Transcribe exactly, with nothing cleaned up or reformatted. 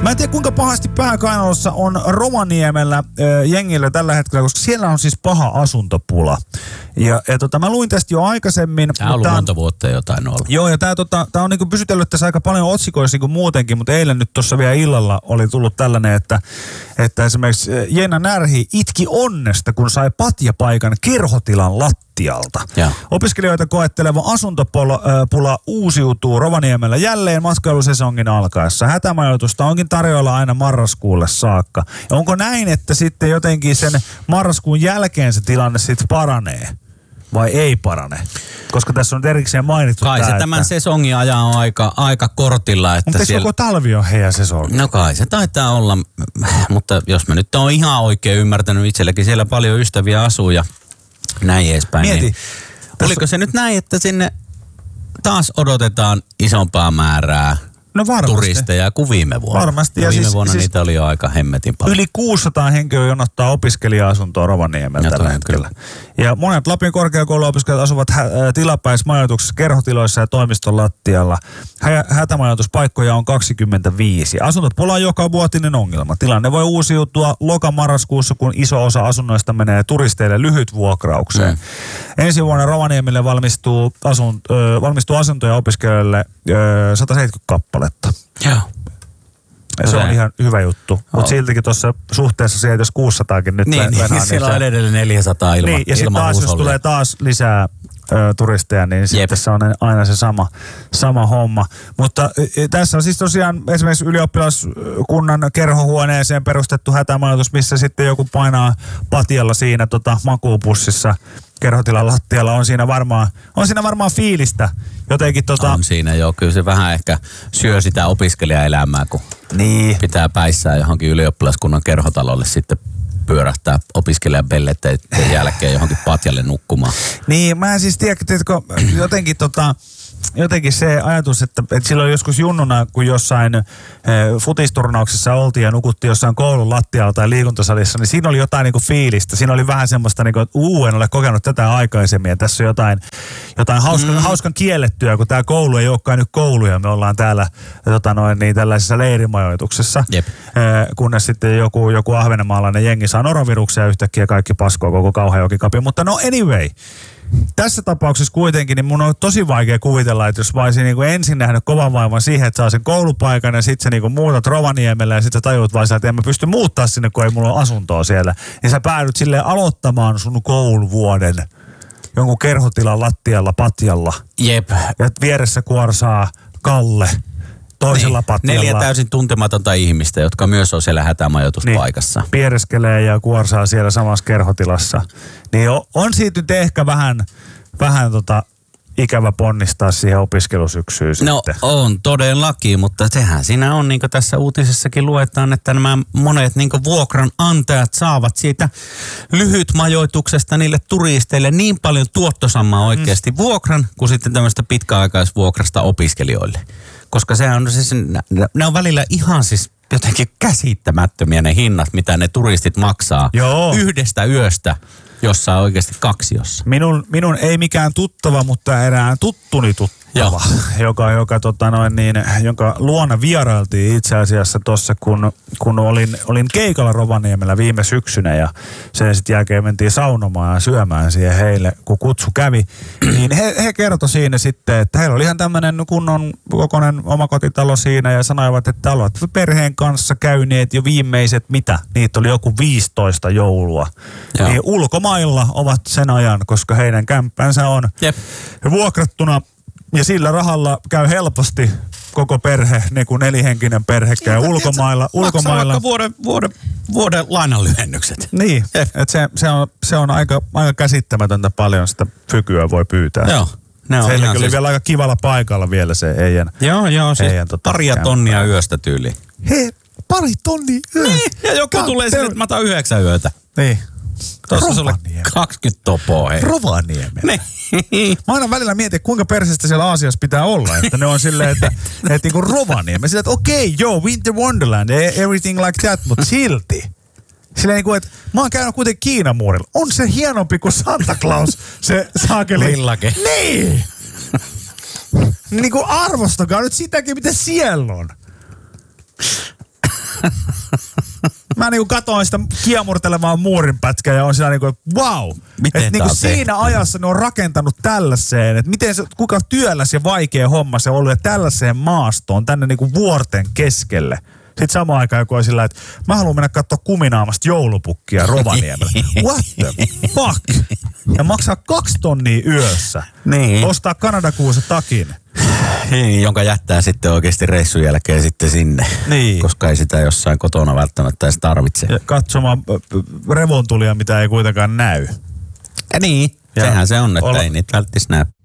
Mä en tiedä kuinka pahasti pääkainalossa on Rovaniemellä äh, jengillä tällä hetkellä, koska siellä on siis paha asuntopula. Ja, ja tota, mä luin tästä jo aikaisemmin. Tämä on ollut monta vuotta jotain ollut. Joo, ja tää, tota, tää on niinku pysytellyt tässä aika paljon otsikoissa niinku muutenkin, mutta eilen nyt tuossa vielä illalla oli tullut tällainen, että, että esimerkiksi Jenna Närhi itki onnesta, kun sai patjapaikan kerhotilan lattialta. Ja. Opiskelijoita koetteleva asuntopula uusiutuu Rovaniemellä jälleen matkailusesongin alkaessa. Hätämajoitusta onkin tarjolla aina marraskuulle saakka. Ja onko näin, että sitten jotenkin sen marraskuun jälkeen se tilanne sitten paranee? Vai ei parane? Koska tässä on erikseen mainittu kai tämä, se tämän että sesongin ajan on aika, aika kortilla. Että mutta siellä koko talvi on heidän sesongi? No kai se taitaa olla, mutta jos mä nyt oon ihan oikein ymmärtänyt, itselläkin siellä paljon ystäviä asuu ja näin edespäin. Mieti. Niin, oliko se nyt näin, että sinne taas odotetaan isompaa määrää no turisteja kuin viime vuonna? Varmasti. Ja ja viime siis, vuonna siis niitä oli jo aika hemmetin paljon. Yli kuusisataa henkilöä jonottaa opiskelija-asuntoa Rovaniemellä tällä hetkellä. Kyllä. Ja monet Lapin korkeakouluopiskelijat asuvat hä- tilapäismajoituksessa, kerhotiloissa ja toimiston lattialla. Hä- hätämajoituspaikkoja on kaksikymmentäviisi. Asuntopula on joka vuotinen ongelma. Tilanne voi uusiutua loka-marraskuussa, kun iso osa asunnoista menee turisteille lyhytvuokraukseen. Mm. Ensi vuonna Rovaniemelle valmistuu, asun, ö, valmistuu asuntoja opiskelijoille ö, sata seitsemänkymmentä kappaletta. Joo. Ja se on ihan hyvä juttu. Mutta siltikin tuossa suhteessa siihen, jos kuusisataakin nyt niin, venää, niin siellä on edelleen neljäsataa ilman niin, ja sitten taas, jos tulee taas lisää ö, turisteja, niin sitten se on aina se sama, sama homma. Mutta e, tässä on siis tosiaan esimerkiksi ylioppilaskunnan kerhohuoneeseen perustettu hätämajoitus, missä sitten joku painaa patjalla siinä tota, makuupussissa kerhotilan lattialla. On siinä varmaan, on siinä varmaan fiilistä. Jotenkin tota on siinä joo, kyllä se vähän ehkä syö sitä opiskelijaelämää, kun niin pitää päissään johonkin ylioppilaskunnan kerhotalolle sitten pyörähtää opiskelijan belletteen jälkeen johonkin patjalle nukkumaan. Niin, mä en siis tiedä, että jotenkin tota jotenkin se ajatus, että, että silloin joskus junnuna, kun jossain e, futisturnauksessa oltiin ja nukuttiin jossain koulun lattialla tai liikuntasalissa, niin siinä oli jotain niinku fiilistä. Siinä oli vähän semmoista, niinku, että uu, en ole kokenut tätä aikaisemmin. Ja tässä on jotain, jotain hauskan, mm. hauskan kiellettyä, kun tämä koulu ei olekaan nyt koulu ja me ollaan täällä tota noin, niin, tällaisessa leirimajoituksessa. Jep. E, kunnes sitten joku, joku ahvenenmaalainen jengi saa noroviruksia ja yhtäkkiä kaikki paskoo koko Kauhajokikapi. Mutta no anyway. Tässä tapauksessa kuitenkin, niin mun on tosi vaikea kuvitella, että jos mä olisin niin kuin ensin nähnyt kovan vaivan siihen, että saa sen koulupaikan ja sit sä niin kuin muutat Rovaniemelle ja sit sä tajut vaan että en mä pysty muuttaa sinne, kun ei mulla ole asuntoa siellä. Niin sä päädyt silleen aloittamaan sun kouluvuoden jonkun kerhotilan lattialla patjalla. Jep. Ja vieressä kuorsaa Kalle toisella niin, patjalla. Neljä täysin tuntematonta ihmistä, jotka myös on siellä hätämajoituspaikassa. Niin, piereskelee ja kuorsaa siellä samassa kerhotilassa. Niin on, on siitä nyt ehkä vähän, vähän tota ikävä ponnistaa siihen opiskelusyksyyn no, sitten. No on todellakin, mutta sehän siinä on, niin kuin tässä uutisessakin luetaan, että nämä monet niin kuin vuokranantajat saavat siitä lyhytmajoituksesta niille turisteille niin paljon tuottosammaa oikeasti mm. vuokran, kuin sitten tämmöistä pitkäaikaisvuokrasta opiskelijoille. Koska sehän on siis, ne on välillä ihan siis jotenkin käsittämättömiä ne hinnat, mitä ne turistit maksaa. Joo. Yhdestä yöstä, jossa on oikeasti kaksiossa. Minun, minun ei mikään tuttava, mutta erään tuttuni tuttava, joka, joka, tota noin niin, jonka luona vierailtiin itse asiassa tuossa, kun, kun olin, olin keikalla Rovaniemellä viime syksynä ja sen sitten jälkeen mentiin saunomaan ja syömään siihen heille, kun kutsu kävi. Niin he, he kertoi siinä sitten, että heillä oli ihan tämmöinen kunnon kokoinen omakotitalo siinä ja sanoivat, että ovat perheen kanssa käyneet jo viimeiset mitä? Niitä oli joku viisitoista joulua. Joo. Niin ulkomailla ovat sen ajan, koska heidän kämppänsä on Jep. vuokrattuna. Ja sillä rahalla käy helposti koko perhe, niin kuin nelihenkinen perhe käy ja, ulkomailla. ulkomailla. Maksaa vuoden, vuoden, vuoden lainanlyhennykset. Niin, että se, se on, se on aika, aika käsittämätöntä paljon sitä fykyä voi pyytää. Joo. Ne on Seilläkin oli siis vielä aika kivalla paikalla vielä se heidän. Joo, joo, siis heidän, tota, paria kämpää. Tonnia yöstä tyyli. Hei, pari tonnia yöstä. Niin, ja joku God tulee sinne, että mä otan yhdeksän yötä. Niin. Tuossa sulle kaksikymmentä topoa, hei. Rovaniemellä. Niin. Mä aina välillä mietin, kuinka persestä siellä Aasiassa pitää olla, että ne on silleen, että, että niinku Rovaniemellä. Silleen, että okei, okay, joo, Winter Wonderland, everything like that, mutta silti. Silleen niinku, että mä oon käynyt kuitenkin Kiinan muurilla. On se hienompi kuin Santa Claus, se saakeli. Villake. Niin! Niinku arvostakaa nyt sitäkin, mitä siellä on. Mä niinku katoin sitä kiemurtelevaa muurinpätkää ja on siellä niinku, wow. Että niinku siinä ajassa ne on rakentanut tällaiseen, että miten se, kuinka työläs ja vaikea homma se on ollut ja tällaiseen maastoon, tänne niinku vuorten keskelle. Sitten samaan aikaan joku on sillä, että mä haluan mennä katsoa kuminaamasta joulupukkia Rovaniemellä. What the fuck? Ja maksaa kaksi tonnia yössä. Niin. Ostaa Kanadakuusen takin. Niin, jonka jättää sitten oikeasti reissun jälkeen sitten sinne. Niin. Koska ei sitä jossain kotona välttämättä edes tarvitse. Ja katsomaan revontulia, mitä ei kuitenkaan näy. Ja niin, ja sehän se on, että olla, ei niitä välttis näy.